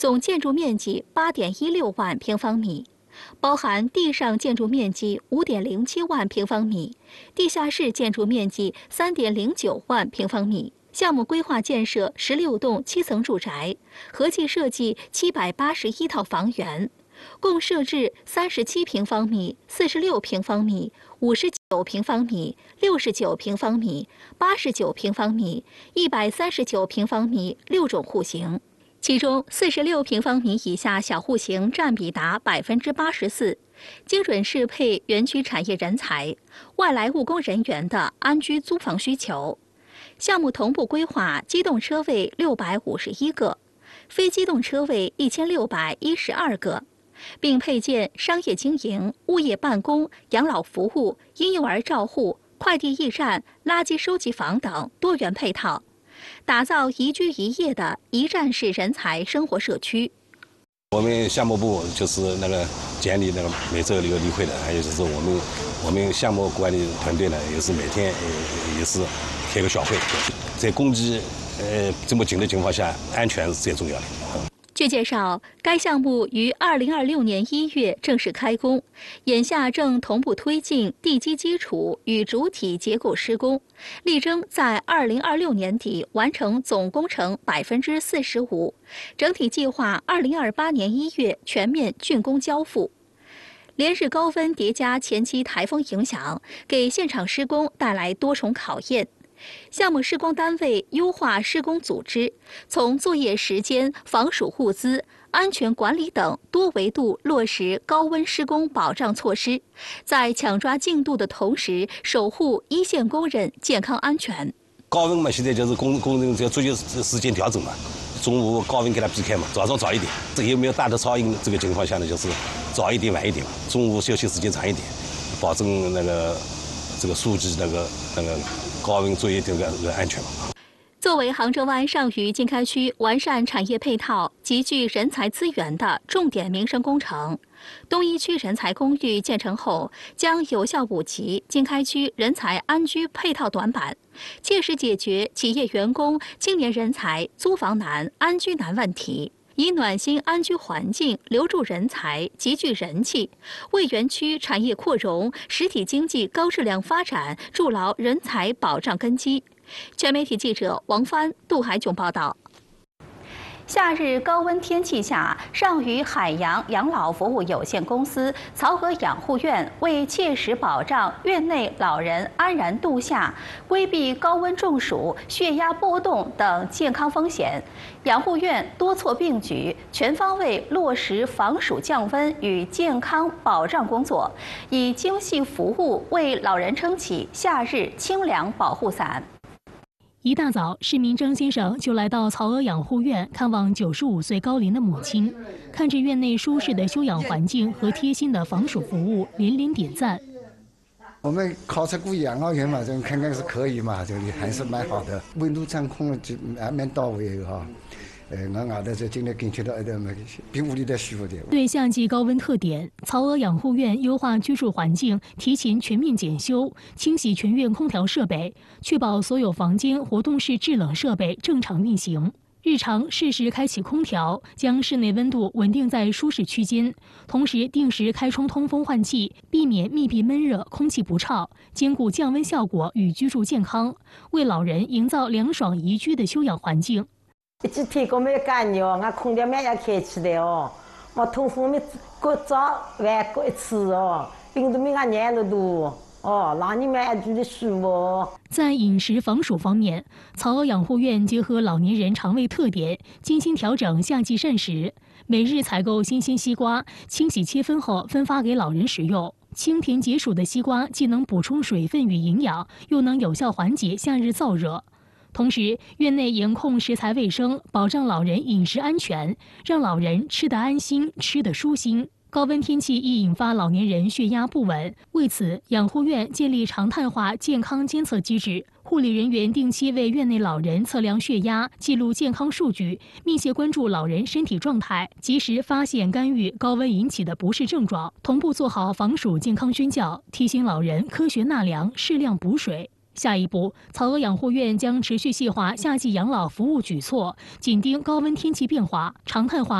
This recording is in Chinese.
总建筑面积8.16万平方米，包含地上建筑面积5.07万平方米，地下室建筑面积3.09万平方米。项目规划建设16栋7层住宅，合计设计781套房源，共设置37平方米、46平方米、59平方米、69平方米、89平方米、139平方米6种户型。其中46平方米以下小户型占比达84%，精准适配园区产业人才、外来务工人员的安居租房需求。项目同步规划机动车位651个，非机动车位1612个，并配建商业经营、物业办公、养老服务、婴幼儿照护、快递驿站、垃圾收集房等多元配套，打造宜居宜业的一站式人才生活社区。 我们项目部就是那个建立那个每周一个例会的，还有就是我们项目管理团队呢，也是每天也是开个小会。在攻击这么紧的情况下，安全是最重要的。 据介绍，该项目于2026年1月正式开工，眼下正同步推进地基基础与主体结构施工，力争在2026年底完成总工程45%，整体计划2028年1月全面竣工交付。连日高温叠加前期台风影响，给现场施工带来多重考验。项目施工单位优化施工组织，从作业时间、防暑物资、安全管理等多维度落实高温施工保障措施，在抢抓进度的同时，守护一线工人健康安全。 高温嘛，现在就是工人要作业时间调整嘛，中午高温给它避开嘛，早上早一点。这有没有大的噪音这个情况下呢，就是早一点晚一点嘛，中午休息时间长一点，保证这个数据那个高温作业这个安全嘛。 作为杭州湾上虞经开区完善产业配套、集聚人才资源的重点民生工程，东一区人才公寓建成后，将有效补齐经开区人才安居配套短板，切实解决企业员工、青年人才租房难、安居难问题，以暖心安居环境留住人才、集聚人气，为园区产业扩容、实体经济高质量发展筑牢人才保障根基。全媒体记者王帆、杜海炯报道。夏日高温天气下，上虞海洋养老服务有限公司曹河养护院为切实保障院内老人安然度夏，规避高温中暑、血压波动等健康风险，养护院多措并举，全方位落实防暑降温与健康保障工作，以精细服务为老人撑起夏日清凉保护伞。 一大早，市民张先生就来到曹娥养护院看望95岁高龄的母亲，看着院内舒适的休养环境和贴心的防暑服务，连连点赞。 我们考察过养老院嘛，这看看是可以嘛，这里还是蛮好的，温度掌控就蛮到位哈。我外头就今天感觉到比屋里的舒服点。 对夏季高温特点，曹娥养护院优化居住环境，提前全面检修、清洗全院空调设备，确保所有房间活动式制冷设备正常运行。日常适时开启空调，将室内温度稳定在舒适区间，同时定时开窗通风换气，避免密闭闷热、空气不畅，兼顾降温效果与居住健康，为老人营造凉爽宜居的休养环境。 这天个没干哟，俺空调没要开起来哦，我通风没过早晚过一次哦，病毒没俺撵了都。哦，让你们住的舒服。 在饮食防暑方面，曹娥养护院结合老年人肠胃特点，精心调整夏季膳食，每日采购新鲜西瓜，清洗切分后分发给老人食用。清甜解暑的西瓜既能补充水分与营养，又能有效缓解夏日燥热。同时，院内严控食材卫生，保障老人饮食安全，让老人吃得安心，吃得舒心。高温天气易引发老年人血压不稳，为此，养护院建立常态化健康监测机制，护理人员定期为院内老人测量血压，记录健康数据，密切关注老人身体状态，及时发现干预高温引起的不适症状，同步做好防暑健康宣教，提醒老人科学纳凉，适量补水。下一步，曹娥养护院将持续细化夏季养老服务举措，紧盯高温天气变化，常态化